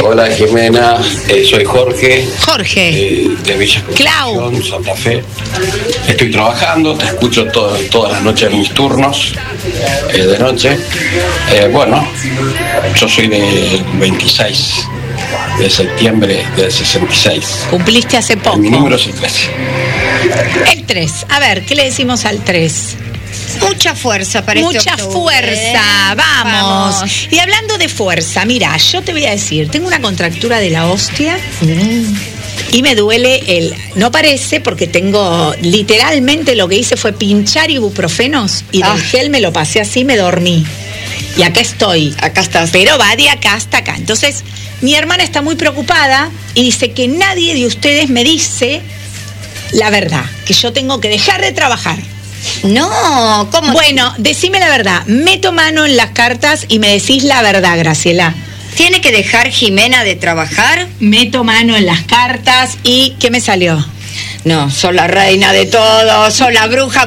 Hola Jimena, soy Jorge. Jorge. De Villa Clau. Concepción, Santa Fe. Estoy trabajando, te escucho todas las noches en mis turnos de noche. Bueno, yo soy del 26 de septiembre del 66. Cumpliste hace poco. Mi número es el 13. El 3. A ver, ¿qué le decimos al 3? Mucha fuerza para Mucha este octubre, fuerza, vamos. Y hablando de fuerza, mira, yo te voy a decir, tengo una contractura de la hostia y me duele no parece porque tengo, literalmente lo que hice fue pinchar ibuprofenos y del gel me lo pasé así, me dormí. Y acá estoy. Acá estás. Pero va de acá hasta acá. Entonces, mi hermana está muy preocupada y dice que nadie de ustedes me dice la verdad, que yo tengo que dejar de trabajar. No, ¿cómo? Bueno, decime la verdad, meto mano en las cartas y me decís la verdad, Graciela. ¿Tiene que dejar Jimena de trabajar? Meto mano en las cartas y ¿qué me salió? No, sos la reina de todo, sos la bruja.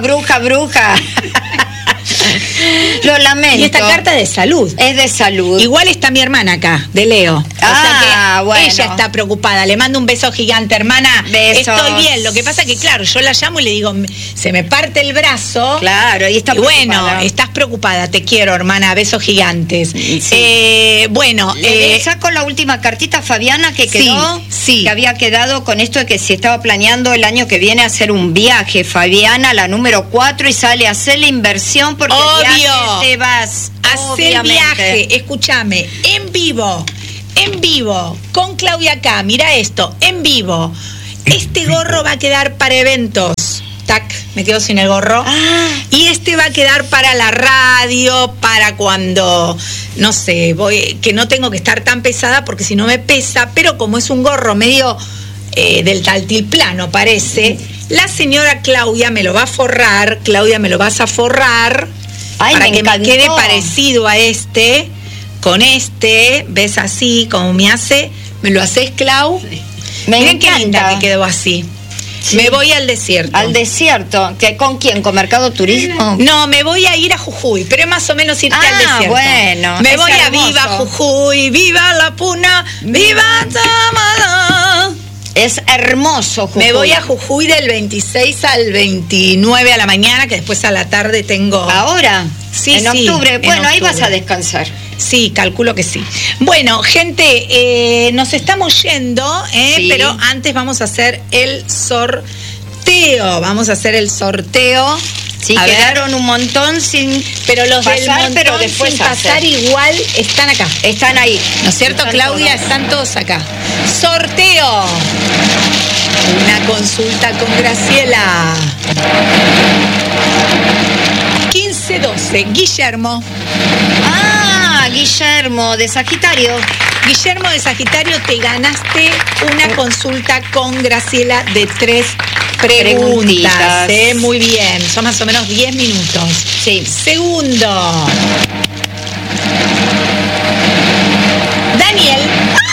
Lo lamento. Y esta carta de salud. Es de salud. Igual está mi hermana acá, de Leo. O sea que bueno. ella está preocupada. Le mando un beso gigante, hermana. Besos. Estoy bien. Lo que pasa que, claro, yo la llamo y le digo, se me parte el brazo. Claro, y está preocupada. Bueno, estás preocupada. Te quiero, hermana. Besos gigantes. Sí. Bueno. Le saco la última cartita a Fabiana que quedó. Sí. Que había quedado con esto de que si estaba planeando el año que viene hacer un viaje. Fabiana, la número 4, y sale a hacer la inversión porque Obvio. te vas. Hacer viaje, escúchame, en vivo, con Claudia acá, mira esto, en vivo. Este gorro va a quedar para eventos. Tac, me quedo sin el gorro. Y este va a quedar para la radio, para cuando, no sé, que no tengo que estar tan pesada porque si no me pesa, pero como es un gorro medio del taltilplano parece, la señora Claudia me lo va a forrar. Claudia, me lo vas a forrar. Ay, para me que encantó. me quede parecido a este, con este, ves así como me hace, me lo haces, Clau. Miren qué linda que quedó así. Sí. Me voy al desierto. ¿Al desierto? ¿Con quién? ¿Con Mercado Turismo? No, me voy a ir a Jujuy, pero es más o menos irte al desierto. Bueno. Me voy hermoso. A Viva Jujuy, viva La Puna, viva Tamala. Es hermoso Jujuy. Me voy a Jujuy del 26 al 29 a la mañana, que después a la tarde tengo... ¿Ahora? Sí, en octubre. Bueno, ahí vas a descansar. Sí, calculo que sí. Bueno, gente, nos estamos yendo, sí. Pero antes vamos a hacer el sorteo. Sí, a quedaron ver. Un montón sin pero los pasar, del montón pero después sin pasar igual están acá. Están ahí. ¿No es cierto, Claudia? Están todos acá. Sorteo. Una consulta con Graciela. 1512. Guillermo. Guillermo de Sagitario. Guillermo de Sagitario, te ganaste una consulta con Graciela de 3 preguntas. Muy bien, son más o menos 10 minutos. Sí. Segundo. Daniel.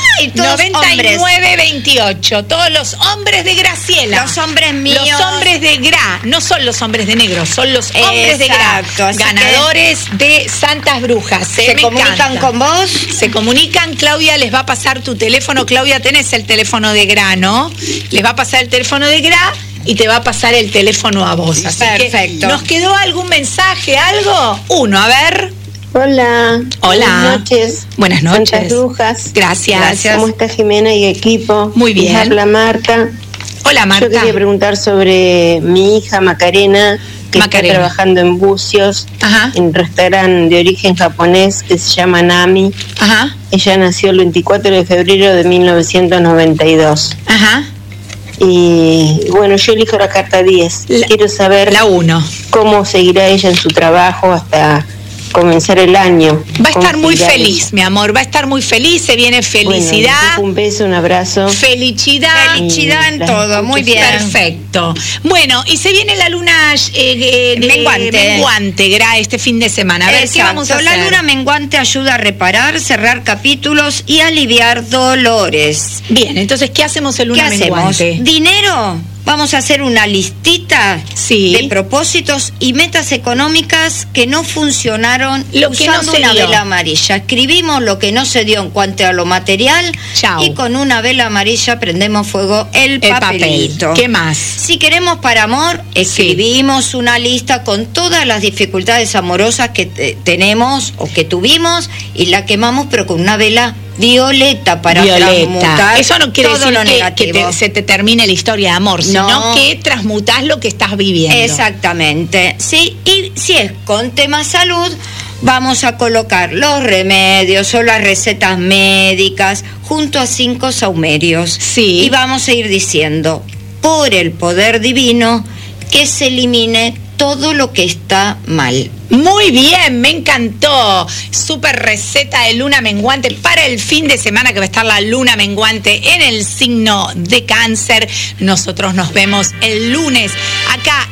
9928. Todos los hombres de Graciela. Los hombres míos. Los hombres de Gra. No son los hombres de negro, son los hombres de Gra. Ganadores de Santas Brujas. ¿Se comunican con vos? Se comunican. Claudia les va a pasar tu teléfono. Claudia, tenés el teléfono de Gra, ¿no? Les va a pasar el teléfono de Gra y te va a pasar el teléfono a vos. Así perfecto. ¿Nos quedó algún mensaje, algo? Uno, a ver. Hola. Buenas noches. Buenas noches. Santas Brujas. Gracias. ¿Cómo está Jimena y equipo? Muy bien. Habla Marta. Hola, Marta. Yo quería preguntar sobre mi hija Macarena, que está trabajando en Bucios, en un restaurante de origen japonés que se llama Nami. Ajá. Ella nació el 24 de febrero de 1992. Ajá. Y bueno, yo elijo la carta 10. Quiero saber la 1. ¿Cómo seguirá ella en su trabajo hasta comenzar el año? Va a estar muy feliz, mi amor, va a estar muy feliz, se viene felicidad. Bueno, un beso, un abrazo. Felicidad en todo, muy bien. Perfecto. Bueno, y se viene la luna menguante, este fin de semana. A ver, ¿qué vamos a hacer? La luna menguante ayuda a reparar, cerrar capítulos y aliviar dolores. Bien, entonces, ¿qué hacemos el luna menguante? Dinero vamos a hacer una listita de propósitos y metas económicas que no funcionaron usando una vela amarilla. Escribimos lo que no se dio en cuanto a lo material. Chau. Y con una vela amarilla prendemos fuego el papelito. ¿Qué más? Si queremos para amor, escribimos una lista con todas las dificultades amorosas que tenemos o que tuvimos y la quemamos, pero con una vela violeta para transmutar. Eso no quiere decir que se te termine la historia de amor, sino que transmutás lo que estás viviendo. Exactamente. Sí, y si es con tema salud, vamos a colocar los remedios o las recetas médicas junto a 5 saumerios. Sí. Y vamos a ir diciendo, por el poder divino, que se elimine todo lo que está mal. Muy bien, me encantó. Súper receta de luna menguante para el fin de semana, que va a estar la luna menguante en el signo de Cáncer. Nosotros nos vemos el lunes acá